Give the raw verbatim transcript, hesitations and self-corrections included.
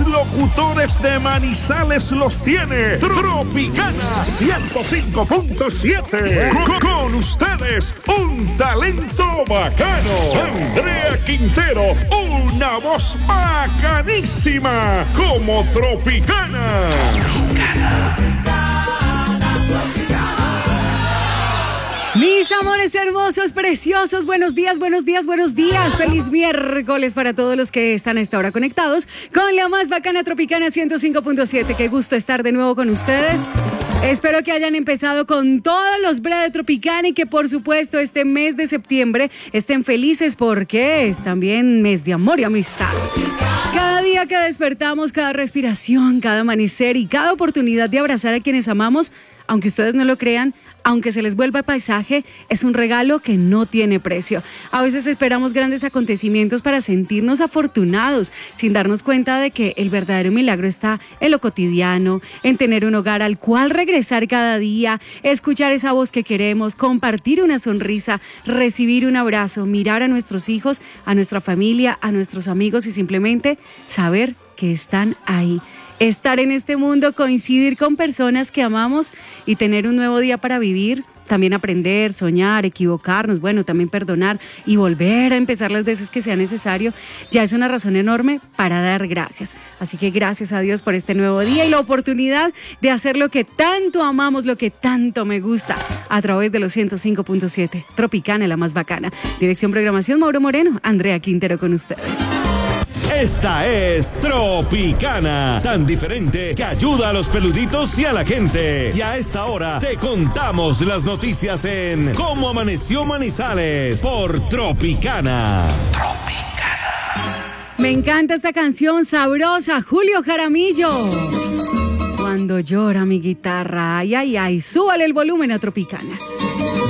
locutores de Manizales los tiene Tropicana ciento cinco punto siete. Con, con ustedes, un talento bacano. Andrea Quintero, una voz bacanísima como Tropicana. Tropicana. Mis amores hermosos, preciosos, buenos días, buenos días, buenos días. Feliz miércoles para todos los que están a esta hora conectados con la más bacana Tropicana ciento cinco punto siete. Qué gusto estar de nuevo con ustedes. Espero que hayan empezado con todos los breves de Tropicana y que por supuesto este mes de septiembre estén felices porque es también mes de amor y amistad. Cada día que despertamos, cada respiración, cada amanecer y cada oportunidad de abrazar a quienes amamos, aunque ustedes no lo crean, aunque se les vuelva paisaje, es un regalo que no tiene precio. A veces esperamos grandes acontecimientos para sentirnos afortunados, sin darnos cuenta de que el verdadero milagro está en lo cotidiano, en tener un hogar al cual regresar cada día, escuchar esa voz que queremos, compartir una sonrisa, recibir un abrazo, mirar a nuestros hijos, a nuestra familia, a nuestros amigos y simplemente saber que están ahí. Estar en este mundo, coincidir con personas que amamos y tener un nuevo día para vivir, también aprender, soñar, equivocarnos, bueno, también perdonar y volver a empezar las veces que sea necesario, ya es una razón enorme para dar gracias. Así que gracias a Dios por este nuevo día y la oportunidad de hacer lo que tanto amamos, lo que tanto me gusta, a través de los ciento cinco punto siete. Tropicana, la más bacana. Dirección, programación, Mauro Moreno, Andrea Quintero con ustedes. Esta es Tropicana, tan diferente que ayuda a los peluditos y a la gente. Y a esta hora te contamos las noticias en Cómo Amaneció Manizales por Tropicana. Tropicana. Me encanta esta canción sabrosa, Julio Jaramillo. Cuando llora mi guitarra, ay, ay, ay, súbale el volumen a Tropicana.